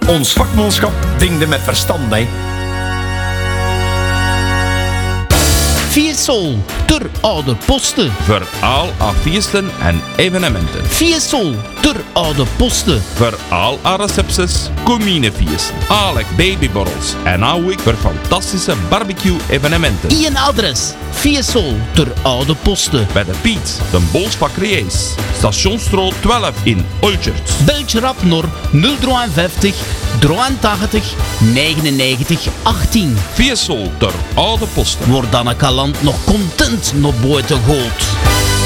Ons vakmanschap dingde met verstand, hè. Fiesol, ter oude posten. Voor al haar feesten en evenementen. Fiesol, ter oude posten. Voor al haar recepties, communefeesten, alle babyborrels en nou ik voor fantastische barbecue-evenementen. Een adres. Fiesol, ter oude posten. Bij de Piet, de Bolsbakkerijs, Stationsstraat 12 in Olchert. Beltje rap naar 053 83 99 18. Fiesol ter oude posten. Wordt dan een kalant nog content naar buiten gooit.